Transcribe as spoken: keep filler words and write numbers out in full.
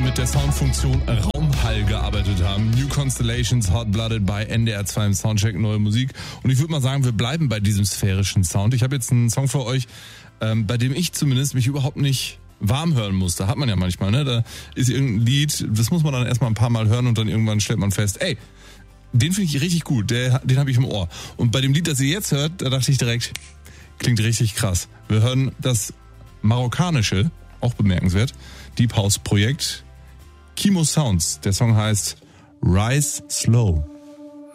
mit der Soundfunktion Raumhall gearbeitet haben. New Constellations, Hot Blooded bei N D R zwei im Soundcheck, neue Musik. Und ich würde mal sagen, wir bleiben bei diesem sphärischen Sound. Ich habe jetzt einen Song für euch, ähm, bei dem ich zumindest mich überhaupt nicht warm hören musste. Hat man ja manchmal, ne? Da ist irgendein Lied, das muss man dann erstmal ein paar Mal hören und dann irgendwann stellt man fest, ey, den finde ich richtig gut, der, den habe ich im Ohr. Und bei dem Lied, das ihr jetzt hört, da dachte ich direkt, klingt richtig krass. Wir hören das marokkanische, auch bemerkenswert, Deep House Projekt Kimo Sounds. Der Song heißt Rise Slow.